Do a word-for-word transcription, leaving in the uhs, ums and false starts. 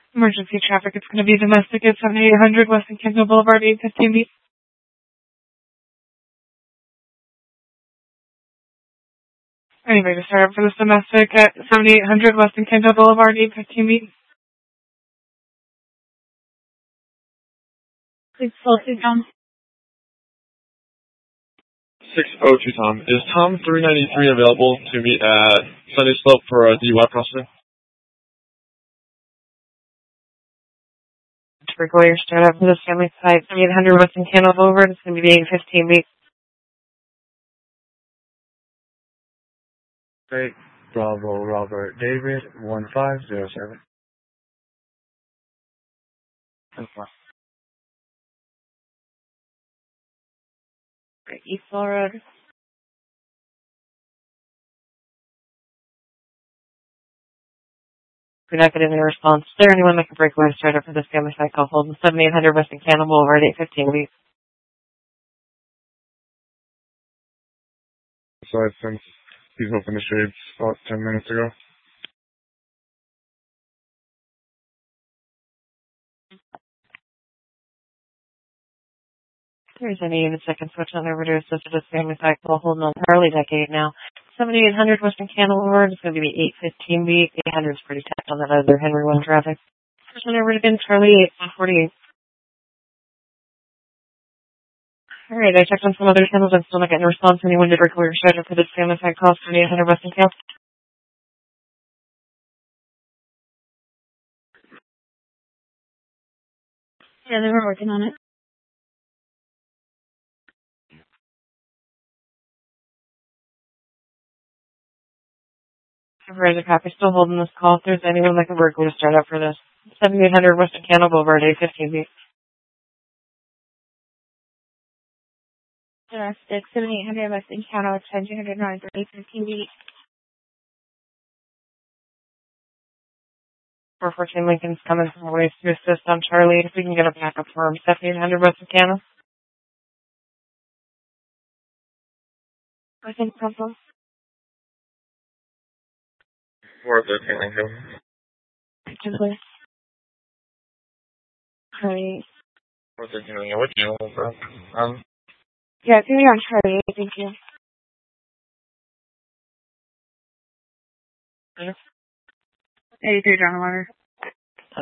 Emergency traffic, it's going to be domestic at seventy-eight hundred West Kendall Boulevard, eight fifteen B. Anyway, to start up for this domestic at seventy-eight hundred West Kendall Boulevard, eight fifteen B. Please slow it down. six oh two Tom. Is Tom three ninety-three available to meet at Sunny Slope for a D U I processing? Bricklayer, start up for this family site, seventy-eight hundred West Kendall Boulevard, it's going to be eight fifteen B. Great. Bravo, Robert, David, one five zero seven. Great, East Fall Road. We're not getting any response. Is there anyone that can break away start up for this family site call? Hold seventy-eight hundred West Kendall Boulevard, eight fifteen B. So I since he's opened the shades about ten minutes ago. If there's any units that can switch on over to assist with this family site call, holding on Charlie Decade now. seventy-eight hundred Western Candle Boulevard, it's going to be eight fifteen B. eight hundred is pretty tapped on that other Henry one traffic. Switch on over again, Charlie eight one forty-eight. Alright, I checked on some other channels. I'm still not getting a response. Anyone did record your schedule for this family site call, seventy-eight hundred Western Candle. Yeah, they were working on it. Supervisor copy, still holding this call. If there's anyone that can work, we'll just start up for this. seventy-eight hundred Western Candle Boulevard, eight fifteen B. Domestic, seventy-eight hundred Western County, seventeen hundred nine for eight fifteen B. four fourteen Lincoln's coming from ways to assist on Charlie. If we can get a backup for him, seventy-eight hundred Western Candle. I think problem. four thirteen Lincoln. Simply. Charlie. four thirteen Lincoln. What channel is that? Um. Yeah, it's going to be on Charlie. Thank you. Yeah. eighty-three John Water.